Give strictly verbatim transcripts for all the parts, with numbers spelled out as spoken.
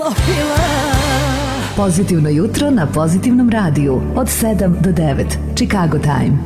popila. Pozitivno jutro na Pozitivnom radiju od sedam do devet. Chicago Time.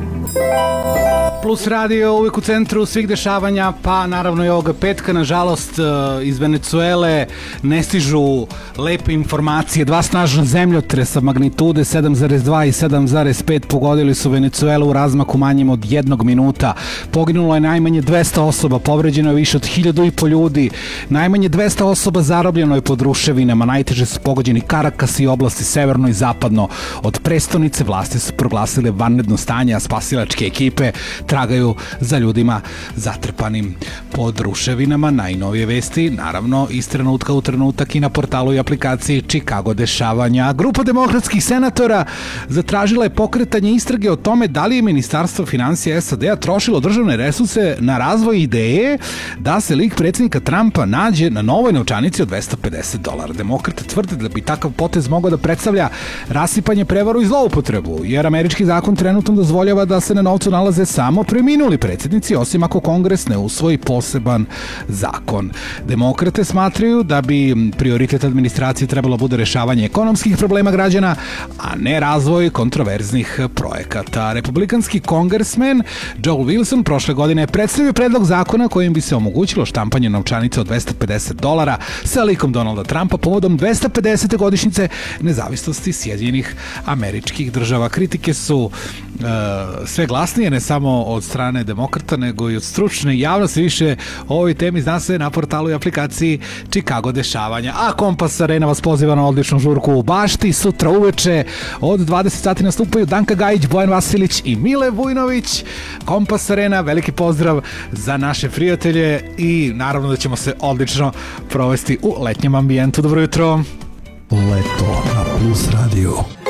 Plus radio uvijek u centru svih dešavanja, pa naravno i ovoga petka. Nažalost, iz Venecuele ne stižu lepe informacije. Dva snažna zemljotresa magnitude sedam zarez dva i sedam zarez pet pogodili su Venecuelu u razmaku manjim od jednog minuta. Poginulo je najmanje dvesta osoba, povređeno je više od hiljadu i po ljudi. Najmanje dvesta osoba zarobljeno je pod ruševinama. Najteže su pogođeni Karakas i oblasti severno i zapadno. Od prestonice vlasti su proglasile vanredno stanje, a spasilačke ekipe tragaju za ljudima zatrpanim pod ruševinama. Najnovije vesti, naravno, iz trenutka u trenutak i na portalu i aplikaciji Chicago dešavanja. Grupa demokratskih senatora zatražila je pokretanje istrage o tome da li je Ministarstvo finansija S A D-a trošilo državne resurse na razvoj ideje da se lik predsjednika Trumpa nađe na novoj novčanici od dvesta pedeset dolara. Demokrate tvrde da bi takav potez mogao da predstavlja rasipanje, prevaru i zloupotrebu, jer američki zakon trenutno dozvoljava da se na novcu nalaze samo preminuli predsjednici, osim ako Kongres ne usvoji poseban zakon. Demokrate smatraju da bi prioritet administracije trebalo bude rešavanje ekonomskih problema građana, a ne razvoj kontroverznih projekata. Republikanski kongresmen Joel Wilson prošle godine je predstavio predlog zakona kojim bi se omogućilo štampanje novčanice od dvesta pedeset dolara sa likom Donalda Trumpa povodom dvesta pedesete godišnjice nezavisnosti Sjedinjenih Američkih Država. Kritike su uh, sve glasnije, ne samo od strane demokrata, nego i od stručne javnosti. Više o ovoj temi zna se na portalu i aplikaciji Chicago dešavanja. A Kompas Arena vas poziva na odličnu žurku u Bašti. Sutra uveče od dvadeset sati nastupaju Danka Gajić, Bojan Vasilić i Mile Vujnović. Kompas Arena, veliki pozdrav za naše prijatelje i naravno da ćemo se odlično provesti u letnjem ambijentu. Dobro jutro. Leto na Plus Radio.